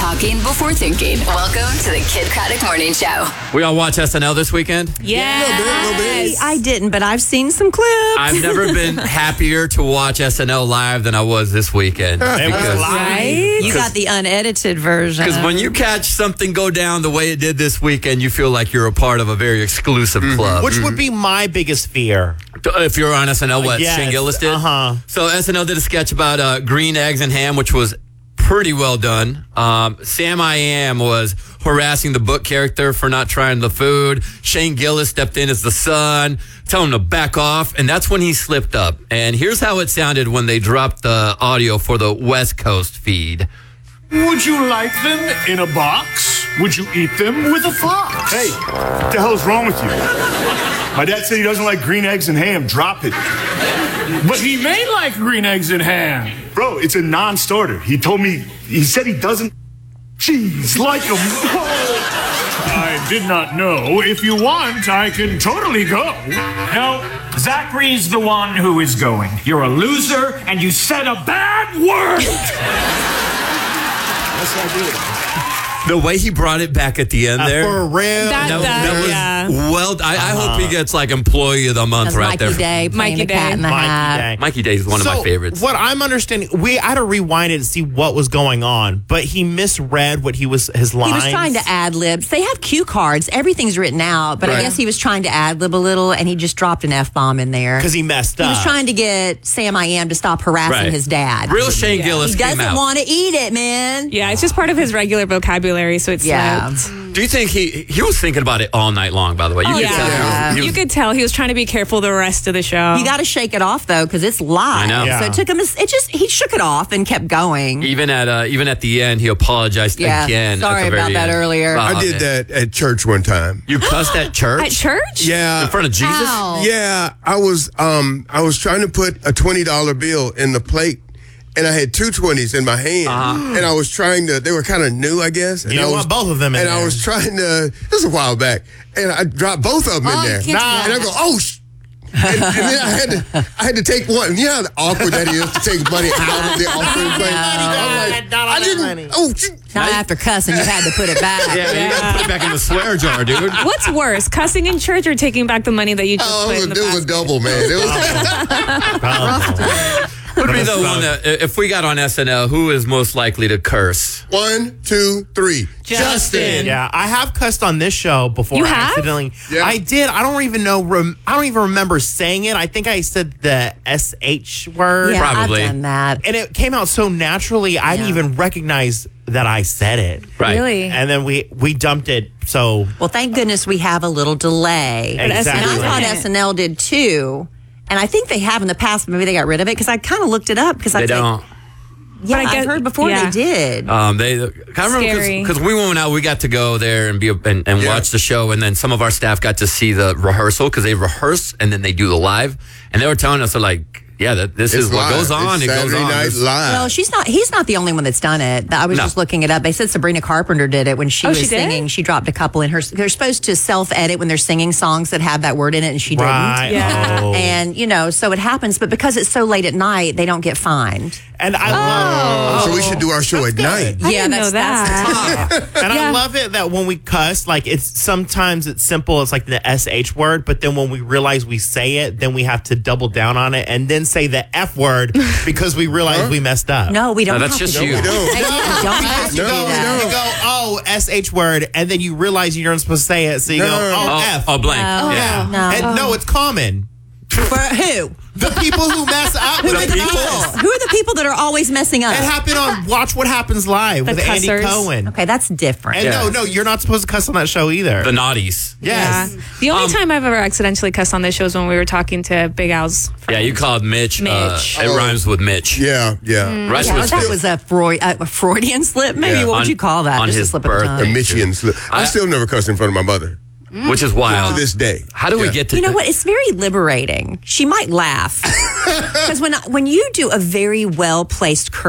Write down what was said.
Talking before thinking. Welcome to the Kid Craddock Morning Show. We all watch SNL this weekend? Yeah. I didn't, but I've seen some clips. I've never been happier to watch SNL live than I was this weekend. Right? You got the unedited version. Because when you catch something go down the way it did this weekend, you feel like you're a part of a very exclusive club. Which would be my biggest fear. If you're on SNL, what Yes, Shane Gillis did? So SNL did a sketch about green eggs and ham, which was pretty well done. Sam I Am was harassing the book character for not trying the food. Shane Gillis stepped in as the son, telling him to back off, and that's when he slipped up. And here's how it sounded when they dropped the audio for the West Coast feed. Would you like them in a box? Would you eat them with a fox? Hey, what the hell is wrong with you? My dad said he doesn't like green eggs and ham. Drop it. But he may like green eggs and ham. Bro, it's a non-starter. He said he doesn't like them. I did not know. If you want, I can totally go. No, Zachary's the one who is going. You're a loser, and you said a bad word. Yes, I did. The way he brought it back at the end there. For real. That was well. I hope he gets like Employee of the Month right Mikey there. Day, playing Mikey the cat Day. in the hat. Mikey Day is one of my favorites. What I'm understanding, I had to rewind it and see what was going on, but he misread what his lines. He was trying to ad-libs. They have cue cards. Everything's written out, but I Right. guess he was trying to ad-lib a little, and he just dropped an F-bomb in there. because he messed He up. was trying to get Sam I Am to stop harassing Right. his dad. Real Shane Gillis He came doesn't out. want to eat it, man. Yeah, it's just part of his regular vocabulary, so it's Yeah. Do you think he was thinking about it all night long? By the way, you Oh, could yeah. tell he was- You could tell he was trying to be careful the rest of the show. You got to shake it off though, because it's live. I know. Yeah. So it took him. He shook it off and kept going. even at the end, he apologized Yeah, again. sorry at the about very that end. earlier. Oh, I did man. that at church one time. You cussed at church? At church? Yeah. In front of Jesus? Ow. Yeah, I was trying to put a $20 bill in the plate, and I had two 20s in my hand, and I was trying to. They were kind of new, I guess. And You I didn't was, want both of them in and there. I was trying to. This was a while back, and I dropped both of them in there. you can't do And I go, oh. And then I had to take one. You know how awkward that is to take money out of the offering plate. I'm like, I didn't. Oh, Not after cussing, you had to put it back. Yeah, you gotta put it back in the swear jar, dude. What's worse, cussing in church or taking back the money that you just put in the it was a basket? double, man. It was. Would be the one that, if we got on SNL, who is most likely to curse? 1, 2, 3. Justin. Yeah, I have cussed on this show before. You I have? accidentally. Yeah. I did. I don't even know. I don't even remember saying it. I think I said the SH word. Yeah, Probably. I've done that. And it came out so naturally, I didn't even recognize that I said it. Right. Really? And then we dumped it. So Well, thank goodness we have a little delay. Exactly. And I thought SNL did too. And I think they have in the past. Maybe they got rid of it because I kind of looked it up because They don't. Yeah, But I I've guess- heard before yeah. they did. They I remember Scary. because we went out, we got to go there and watch the show, and then some of our staff got to see the rehearsal because they rehearse and then they do the live, and they were telling us, they're like, yeah, this is what goes on. It's it goes Saturday on. Night Live. Well, he's not the only one that's done it. I was No. just looking it up. They said Sabrina Carpenter did it when she Oh, was she did? singing. She dropped a couple in her. They're supposed to self-edit when they're singing songs that have that word in it, and she right. didn't. Yeah. Oh. And, so it happens. But because it's so late at night, they don't get fined. And I love. So we should do our show at night. I didn't know that. And Yeah. I love it that when we cuss, like sometimes it's simple, it's like the SH word, but then when we realize we say it, then we have to double down on it and then say the F word because we realize we messed up. No, we don't. No, that's have just to do you. that. We don't. Hey, you don't have to You do go, that. you go, oh, SH word, and then you realize you're not supposed to say it, so you go, oh, F. Oh, blank. Oh, Yeah. no. And no, it's common. For who? The people who mess up with The the people? cuss. Who are the people that are always messing up? It happened on Watch What Happens Live The with Andy cussers. Cohen. Okay, that's different. And Yeah. no, you're not supposed to cuss on that show either. The naughties. Yes. Yeah. The only time I've ever accidentally cussed on this show is when we were talking to Big Al's friend. Yeah, you called Mitch. Mitch. It rhymes with Mitch. Yeah. Rest Yeah, was that was a Freudian slip. Maybe Yeah. what would you call that? on Just a his slip of the birthday. tongue. A Michigan slip. I still never cussed in front of my mother which is wild. to this day. How do we Yeah. get to You know what? It's very liberating. She might laugh because when you do a very well placed